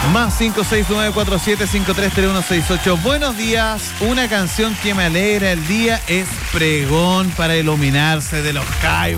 Más 56947533168. Buenos días. Una canción que me alegra el día es Pregón para iluminarse de los Jaivas.